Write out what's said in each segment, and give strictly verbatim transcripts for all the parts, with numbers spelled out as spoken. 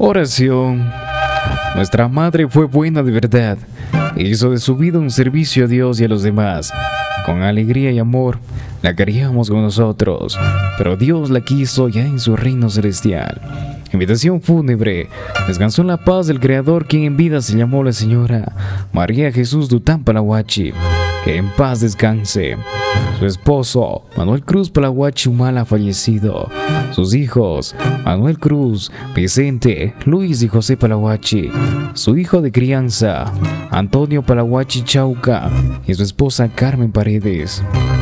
Oración. Nuestra madre fue buena de verdad. Hizo de su vida un servicio a Dios y a los demás. Con alegría y amor la queríamos con nosotros, pero Dios la quiso ya en su reino celestial. Invitación fúnebre. Descansó en la paz del Creador, quien en vida se llamó la señora María Jesús Dután Palahuachi. Que en paz descanse. Su esposo, Manuel Cruz Palahuachi Humala, fallecido. Sus hijos, Manuel Cruz, Vicente, Luis y José Palahuachi. Su hijo de crianza, Antonio Palahuachi Chauca, y su esposa Carmen Paredes.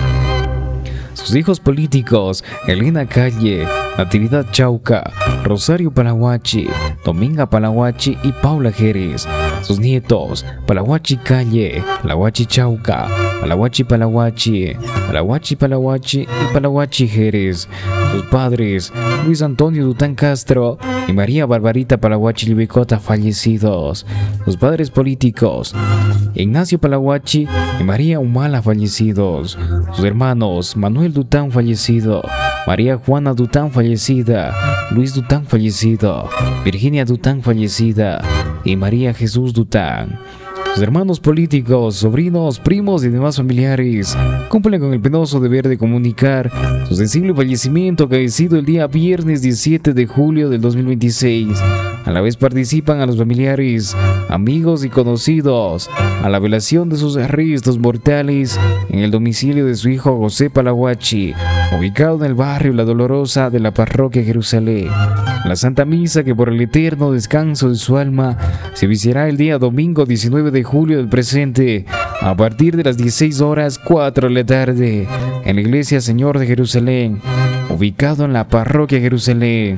Sus hijos políticos, Elena Calle, Natividad Chauca, Rosario Palahuachi, Dominga Palahuachi y Paula Jerez. Sus nietos, Palahuachi Calle, Palahuachi Chauca, Palahuachi Palahuachi, Palahuachi Palahuachi y Palahuachi Jerez. Sus padres, Luis Antonio Dután Castro y María Barbarita Palahuachi Libicota, fallecidos. Sus padres políticos, Ignacio Palahuachi y María Humala, fallecidos. Sus hermanos, Manuel Dután, fallecido. María Juana Dután, fallecida. Luis Dután, fallecido. Virginia Dután, fallecida. Y María Jesús Dután. Sus hermanos políticos, sobrinos, primos y demás familiares cumplen con el penoso deber de comunicar su sensible fallecimiento acaecido el día viernes diecisiete de julio del dos mil veintiséis. A la vez participan a los familiares, amigos y conocidos a la velación de sus restos mortales en el domicilio de su hijo José Palahuachi, ubicado en el barrio La Dolorosa de la parroquia Jerusalén. La Santa Misa, que por el eterno descanso de su alma se oficiará el día domingo diecinueve de julio del presente a partir de las dieciséis horas cuatro de la tarde en la Iglesia Señor de Jerusalén, ubicado en la parroquia Jerusalén.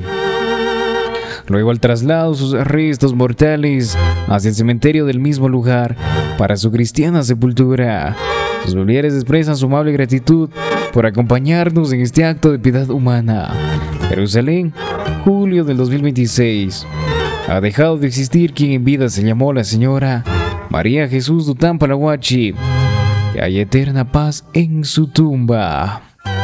Luego el traslado de sus restos mortales hacia el cementerio del mismo lugar para su cristiana sepultura. Sus familiares expresan su amable gratitud por acompañarnos en este acto de piedad humana. Jerusalén, julio del dos mil veintiséis. Ha dejado de existir quien en vida se llamó la señora María Jesús Dután Palahuachi. Que haya eterna paz en su tumba.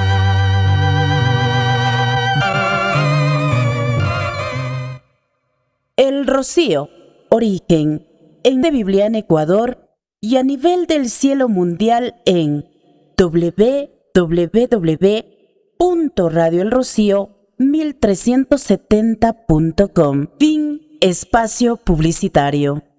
El Rocío, origen en de Biblia en Ecuador y a nivel del cielo mundial en doble u doble u doble u punto radio el rocío mil trescientos setenta punto com. Fin espacio publicitario.